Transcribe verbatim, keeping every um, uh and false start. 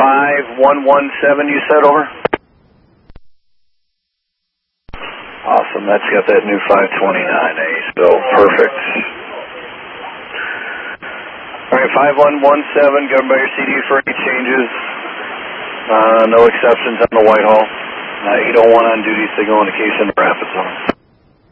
five one one seven, you said, over? Awesome, that's got that new five twenty-nine A, so perfect. All right, five one one seven, governed by your C D for any changes. Uh, no exceptions on the Whitehall. Uh, eight oh one on duty, signal indication, rapid zone.